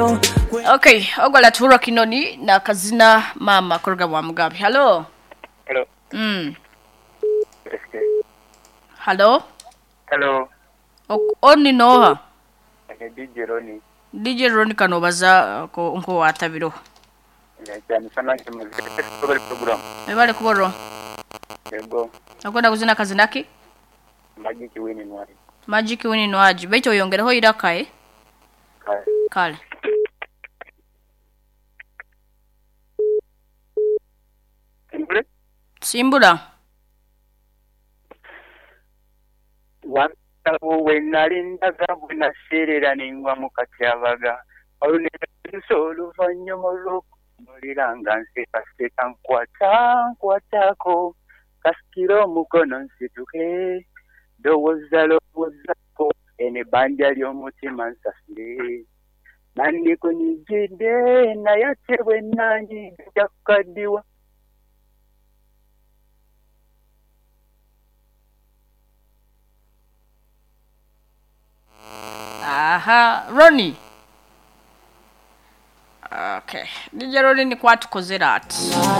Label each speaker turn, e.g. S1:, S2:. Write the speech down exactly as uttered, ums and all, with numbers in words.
S1: Okay, ogola turo kinoni na kazina mama kuruga wa Mugabe. Hello.
S2: Hello.
S1: Mm.
S2: Okay.
S1: Hello.
S2: Hello.
S1: Ok, oni noha.
S2: Okay, D J Roni.
S1: D J Roni kanobaza ko nko watabiro.
S2: Cyane sana mu program.
S1: Ebale kuboro.
S2: Yego.
S1: Nakwenda kuzina kazina ki?
S2: Magic wini nwaji.
S1: Magic wini nwaji. Becho yongereho iraka eh?
S2: Kale.
S1: Kale.
S2: Simbula?
S1: Simbula.
S2: Wantabo wenalindaga bunasherera ningwa mukatyabaga. Olunensolo vanyomo loko muliranga nseka seka nkwata nkwatako kaskiro mukono nsituke dowoza lowozako ene banja ly'omutima nsasire nandi kunyigide nayatebwe nangi jakukaddiwa.
S1: Aha, Ronnie. Okay. D J Roni ni kwatukozera ati.